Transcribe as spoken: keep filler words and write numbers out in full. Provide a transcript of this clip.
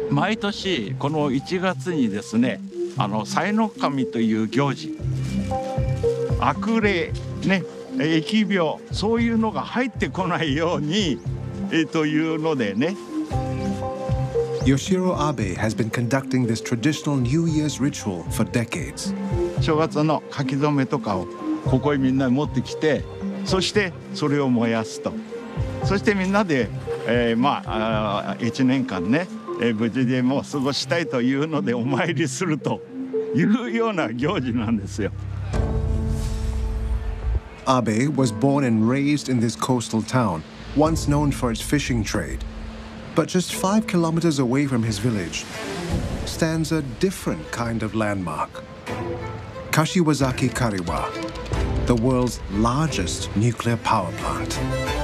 毎年このいちがつにですね、あの祭の神という行事、悪霊ね、疫病、そういうのが入ってこないように、えー、というのでね。 Yoshiro Abe has been conducting this traditional New Year's ritual for decades. 正月の書き初めとかをここへみんな持ってきて、そしてそれを燃やすと。そしてみんなで、えー、まあいちねんかんね、えー、無事でもう過ごしたいというのでお参りするというような行事なんですよ。 Abe was born and raised in this coastal town, once known for its fishing trade. But just five kilometers away from his village stands a different kind of landmark. Kashiwazaki Kariwa, the world's largest nuclear power plant.